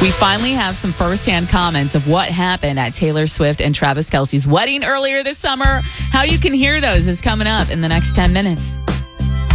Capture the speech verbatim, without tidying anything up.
We finally have some firsthand comments of what happened at Taylor Swift and Travis Kelce's wedding earlier this summer. How you can hear those is coming up in the next ten minutes.